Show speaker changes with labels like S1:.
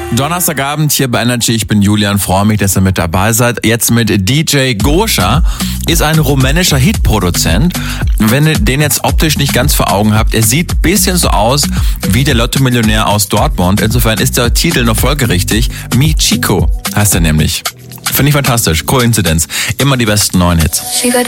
S1: Donnerstagabend hier bei Energy. Ich bin Julian, freue mich, dass ihr mit dabei seid. Jetzt mit DJ Goscha, ist ein rumänischer Hitproduzent. Wenn ihr den jetzt optisch nicht ganz vor Augen habt, er sieht ein bisschen so aus wie der Lotto-Millionär aus Dortmund. Insofern ist der Titel noch folgerichtig. Mi Chico heißt er nämlich. Finde ich fantastisch. Koinzidenz. Immer die besten neuen Hits.